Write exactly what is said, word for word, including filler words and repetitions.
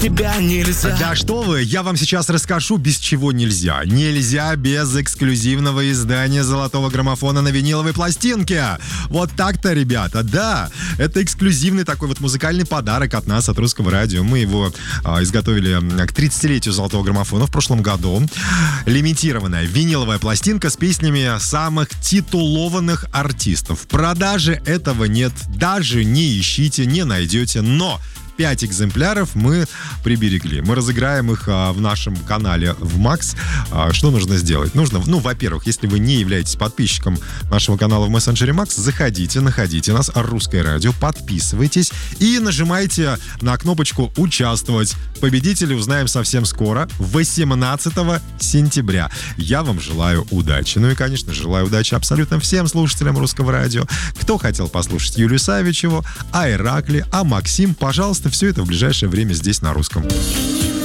тебя нельзя. Да что вы, я вам сейчас расскажу, без чего нельзя. Нельзя без эксклюзивного издания золотого граммофона на виниловой пластинке. Вот так-то, ребята, да. Это эксклюзивный такой вот музыкальный подарок от нас, от Русского радио. Мы его а, изготовили к тридцатилетию золотого граммофона в прошлом году. Лимитированная виниловая пластинка с песнями самых титулованных артистов. В продаже этого нет, даже не ищите, не найдете, но пять экземпляров мы приберегли. Мы разыграем их а, в нашем канале в Макс. А, что нужно сделать? Нужно, ну, во-первых, если вы не являетесь подписчиком нашего канала в мессенджере Макс, заходите, находите нас, Русское радио, подписывайтесь и нажимайте на кнопочку «Участвовать». Победителей узнаем совсем скоро, восемнадцатого сентября. Я вам желаю удачи. Ну и, конечно, желаю удачи абсолютно всем слушателям Русского радио. Кто хотел послушать Юлию Савичеву, а Иракли, а Максим, пожалуйста, все это в ближайшее время здесь на Русском.